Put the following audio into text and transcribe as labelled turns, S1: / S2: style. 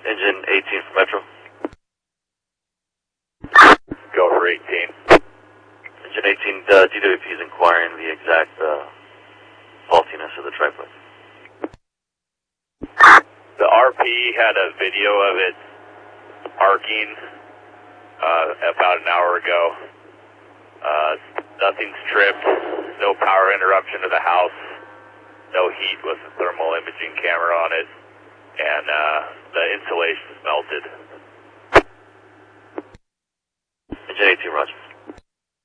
S1: Engine 18 for Metro.
S2: Go for 18.
S1: Engine 18, DWP is inquiring the exact faultiness of the triplex.
S2: The RP had a video of it arcing about an hour ago. Nothing's tripped, no power interruption to the house, no heat with the thermal imaging camera on it, and the insulation is melted.
S1: Engine 18, roger.